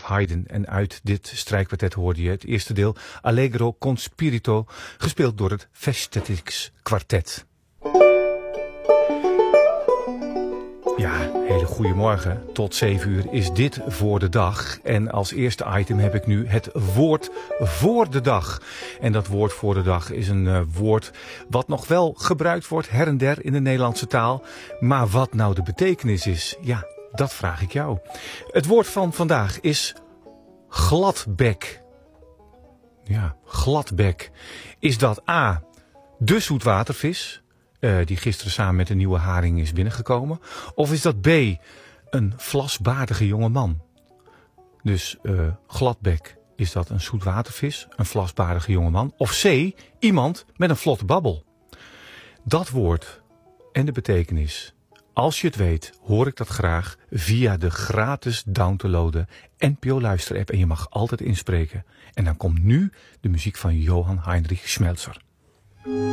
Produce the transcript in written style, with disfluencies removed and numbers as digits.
Haydn. En uit dit strijkkwartet hoorde je het eerste deel Allegro con Spirito, gespeeld door het Festetics Quartet. Ja, hele goede morgen. Tot 7 uur is dit voor de dag. En als eerste item heb ik nu het woord voor de dag. En dat woord voor de dag is een woord wat nog wel gebruikt wordt her en der in de Nederlandse taal. Maar wat nou de betekenis is, ja, dat vraag ik jou. Het woord van vandaag is gladbek. Ja, gladbek. Is dat A, de zoetwatervis, die gisteren samen met een nieuwe haring is binnengekomen? Of is dat B, een vlasbaardige jonge man? Dus gladbek, is dat een zoetwatervis, een vlasbaardige jonge man? Of C, iemand met een vlotte babbel? Dat woord en de betekenis, als je het weet, hoor ik dat graag via de gratis down te loaden NPO Luister app. En je mag altijd inspreken. En dan komt nu de muziek van Johann Heinrich Schmelzer.